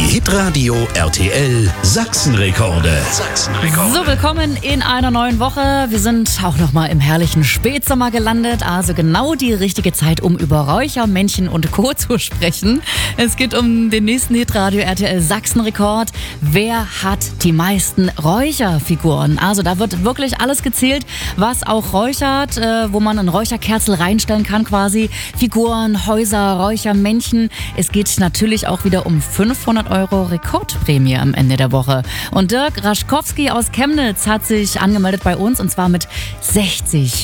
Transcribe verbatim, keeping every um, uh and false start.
Hitradio R T L Sachsenrekorde. Sachsenrekorde. So, willkommen in einer neuen Woche. Wir sind auch nochmal im herrlichen Spätsommer gelandet. Also genau die richtige Zeit, um über Räucher, Männchen und Co. zu sprechen. Es geht um den nächsten Hitradio R T L Sachsenrekord. Wer hat die meisten Räucherfiguren? Also da wird wirklich alles gezählt, was auch räuchert, äh, wo man ein Räucherkerzel reinstellen kann quasi. Figuren, Häuser, Räuchermännchen. Es geht natürlich auch wieder um fünfhundert Euro Rekordprämie am Ende der Woche. Und Dirk Raschkowski aus Chemnitz hat sich angemeldet bei uns und zwar mit sechzig